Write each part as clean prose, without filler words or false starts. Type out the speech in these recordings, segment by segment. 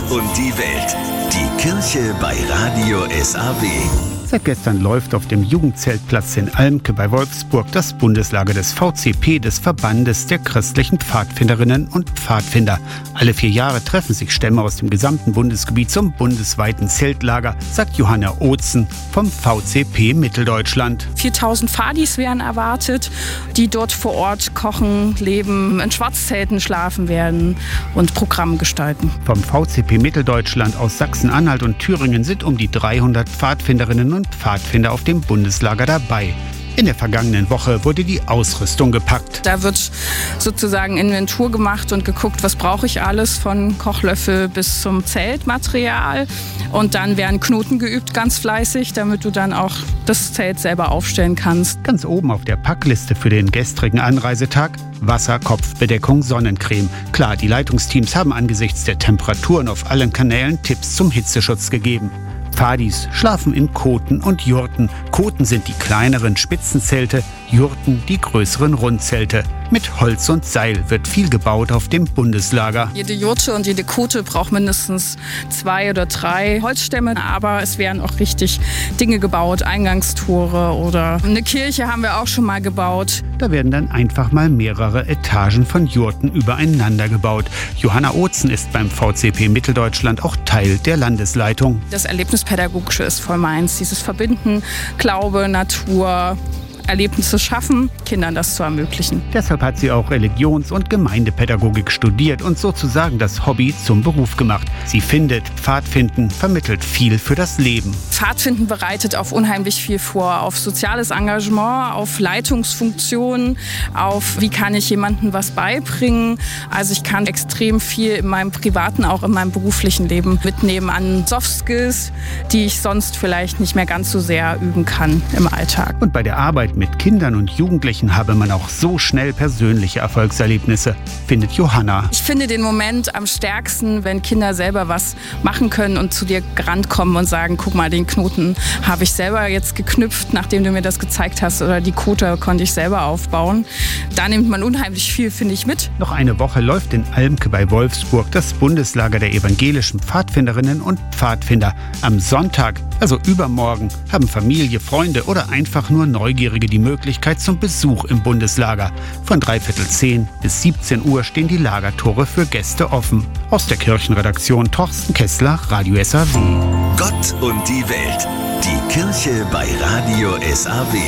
und die Welt. Die Kirche bei Radio SAW. Seit gestern läuft auf dem Jugendzeltplatz in Almke bei Wolfsburg das Bundeslager des VCP, des Verbandes der christlichen Pfadfinderinnen und Pfadfinder. Alle 4 Jahre treffen sich Stämme aus dem gesamten Bundesgebiet zum bundesweiten Zeltlager, sagt Johanna Ozen vom VCP Mitteldeutschland. 4000 Pfadis werden erwartet, die dort vor Ort kochen, leben, in Schwarzzelten schlafen werden und Programm gestalten. Vom VCP Mitteldeutschland aus Sachsen-Anhalt und Thüringen sind um die 300 Pfadfinderinnen und Pfadfinder auf dem Bundeslager dabei. In der vergangenen Woche wurde die Ausrüstung gepackt. Da wird sozusagen Inventur gemacht und geguckt, was brauche ich alles, von Kochlöffel bis zum Zeltmaterial. Und dann werden Knoten geübt, ganz fleißig, damit du dann auch das Zelt selber aufstellen kannst. Ganz oben auf der Packliste für den gestrigen Anreisetag: Wasser, Kopfbedeckung, Sonnencreme. Klar, die Leitungsteams haben angesichts der Temperaturen auf allen Kanälen Tipps zum Hitzeschutz gegeben. Pfadis schlafen in Koten und Jurten. Koten sind die kleineren Spitzenzelte, Jurten die größeren Rundzelte. Mit Holz und Seil wird viel gebaut auf dem Bundeslager. Jede Jurte und jede Kote braucht mindestens 2 oder 3 Holzstämme. Aber es werden auch richtig Dinge gebaut, Eingangstore oder eine Kirche haben wir auch schon mal gebaut. Da werden dann einfach mal mehrere Etagen von Jurten übereinander gebaut. Johanna Ozen ist beim VCP Mitteldeutschland auch Teil der Landesleitung. Das Erlebnispädagogische ist voll meins. Dieses Verbinden, Glaube, Natur, Erlebnisse schaffen, Kindern das zu ermöglichen. Deshalb hat sie auch Religions- und Gemeindepädagogik studiert und sozusagen das Hobby zum Beruf gemacht. Sie findet, Pfadfinden vermittelt viel für das Leben. Pfadfinden bereitet auf unheimlich viel vor, auf soziales Engagement, auf Leitungsfunktionen, auf wie kann ich jemandem was beibringen. Also ich kann extrem viel in meinem privaten, auch in meinem beruflichen Leben mitnehmen an Soft Skills, die ich sonst vielleicht nicht mehr ganz so sehr üben kann im Alltag. Und bei der Arbeit mit Kindern und Jugendlichen habe man auch so schnell persönliche Erfolgserlebnisse, findet Johanna. Ich finde den Moment am stärksten, wenn Kinder selber was machen können und zu dir rankommen und sagen, guck mal, den Knoten habe ich selber jetzt geknüpft, nachdem du mir das gezeigt hast, oder die Kote konnte ich selber aufbauen. Da nimmt man unheimlich viel, finde ich, mit. Noch eine Woche läuft in Almke bei Wolfsburg das Bundeslager der evangelischen Pfadfinderinnen und Pfadfinder. Am Sonntag, also übermorgen, haben Familie, Freunde oder einfach nur Neugierige die Möglichkeit zum Besuch im Bundeslager. Von 9:45 bis 17 Uhr stehen die Lagertore für Gäste offen. Aus der Kirchenredaktion Torsten Kessler, Radio SAW. Gott und die Welt. Die Kirche bei Radio SAW.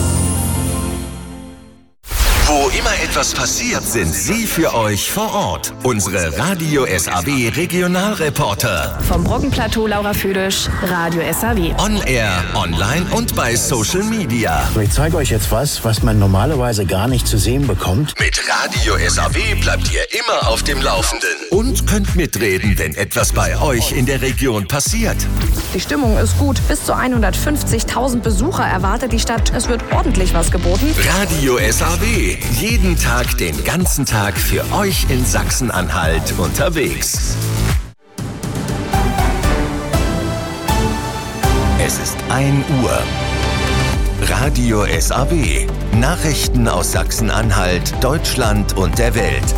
Wo immer etwas passiert, sind Sie für euch vor Ort. Unsere Radio SAW Regionalreporter. Vom Brockenplateau Laura Füdisch, Radio SAW. On Air, online und bei Social Media. Ich zeige euch jetzt was man normalerweise gar nicht zu sehen bekommt. Mit Radio SAW bleibt ihr immer auf dem Laufenden. Und könnt mitreden, wenn etwas bei euch in der Region passiert. Die Stimmung ist gut. Bis zu 150.000 Besucher erwartet die Stadt. Es wird ordentlich was geboten. Radio SAW. Jeden Tag, den ganzen Tag für euch in Sachsen-Anhalt unterwegs. Es ist 1 Uhr. Radio SAW. Nachrichten aus Sachsen-Anhalt, Deutschland und der Welt.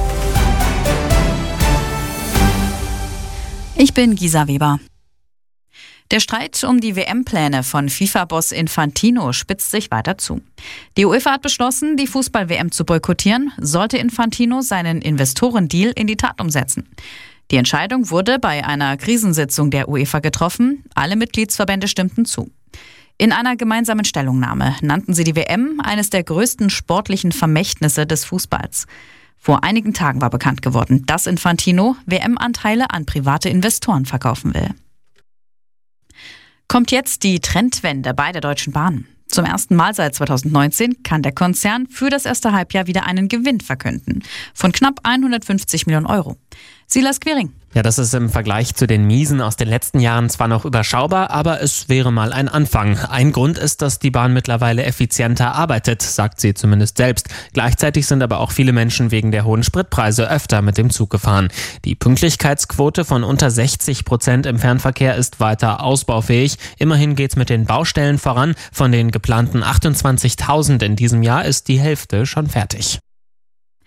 Ich bin Gisa Weber. Der Streit um die WM-Pläne von FIFA-Boss Infantino spitzt sich weiter zu. Die UEFA hat beschlossen, die Fußball-WM zu boykottieren, sollte Infantino seinen Investorendeal in die Tat umsetzen. Die Entscheidung wurde bei einer Krisensitzung der UEFA getroffen. Alle Mitgliedsverbände stimmten zu. In einer gemeinsamen Stellungnahme nannten sie die WM eines der größten sportlichen Vermächtnisse des Fußballs. Vor einigen Tagen war bekannt geworden, dass Infantino WM-Anteile an private Investoren verkaufen will. Kommt jetzt die Trendwende bei der Deutschen Bahn. Zum ersten Mal seit 2019 kann der Konzern für das erste Halbjahr wieder einen Gewinn verkünden von knapp 150 Millionen Euro. Silas Quiring. Ja, das ist im Vergleich zu den Miesen aus den letzten Jahren zwar noch überschaubar, aber es wäre mal ein Anfang. Ein Grund ist, dass die Bahn mittlerweile effizienter arbeitet, sagt sie zumindest selbst. Gleichzeitig sind aber auch viele Menschen wegen der hohen Spritpreise öfter mit dem Zug gefahren. Die Pünktlichkeitsquote von unter 60% im Fernverkehr ist weiter ausbaufähig. Immerhin geht's mit den Baustellen voran. Von den geplanten 28.000 in diesem Jahr ist die Hälfte schon fertig.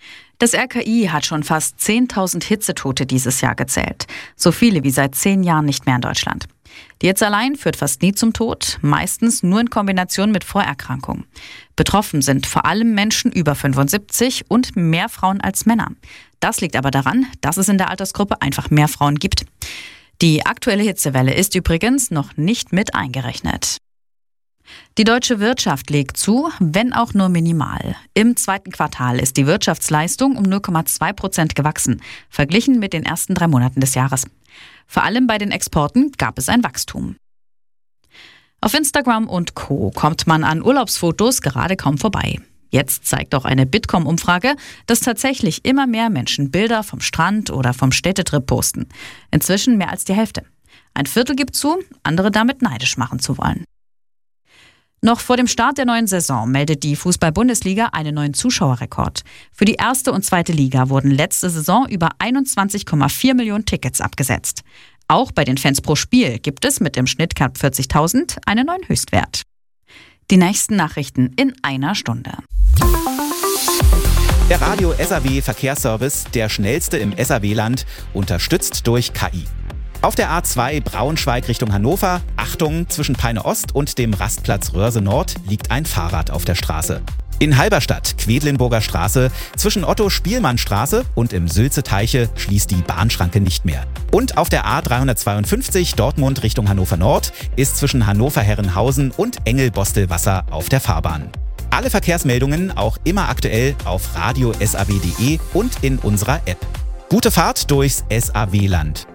Das RKI hat schon fast 10.000 Hitzetote dieses Jahr gezählt. So viele wie seit 10 Jahren nicht mehr in Deutschland. Die Hitze allein führt fast nie zum Tod, meistens nur in Kombination mit Vorerkrankungen. Betroffen sind vor allem Menschen über 75 und mehr Frauen als Männer. Das liegt aber daran, dass es in der Altersgruppe einfach mehr Frauen gibt. Die aktuelle Hitzewelle ist übrigens noch nicht mit eingerechnet. Die deutsche Wirtschaft legt zu, wenn auch nur minimal. Im zweiten Quartal ist die Wirtschaftsleistung um 0,2% gewachsen, verglichen mit den ersten 3 Monaten des Jahres. Vor allem bei den Exporten gab es ein Wachstum. Auf Instagram und Co. kommt man an Urlaubsfotos gerade kaum vorbei. Jetzt zeigt auch eine Bitkom-Umfrage, dass tatsächlich immer mehr Menschen Bilder vom Strand oder vom Städtetrip posten. Inzwischen mehr als die Hälfte. Ein Viertel gibt zu, andere damit neidisch machen zu wollen. Noch vor dem Start der neuen Saison meldet die Fußball-Bundesliga einen neuen Zuschauerrekord. Für die erste und zweite Liga wurden letzte Saison über 21,4 Millionen Tickets abgesetzt. Auch bei den Fans pro Spiel gibt es mit dem Schnitt knapp 40.000 einen neuen Höchstwert. Die nächsten Nachrichten in einer Stunde. Der Radio SAW Verkehrsservice, der schnellste im SAW-Land, unterstützt durch KI. Auf der A2 Braunschweig Richtung Hannover, Achtung, zwischen Peine Ost und dem Rastplatz Röhrse Nord liegt ein Fahrrad auf der Straße. In Halberstadt, Quedlinburger Straße, zwischen Otto-Spielmann-Straße und im Sülze-Teiche schließt die Bahnschranke nicht mehr. Und auf der A352 Dortmund Richtung Hannover Nord ist zwischen Hannover-Herrenhausen und Engel-Bostelwasser auf der Fahrbahn. Alle Verkehrsmeldungen auch immer aktuell auf radio-saw.de und in unserer App. Gute Fahrt durchs SAW-Land.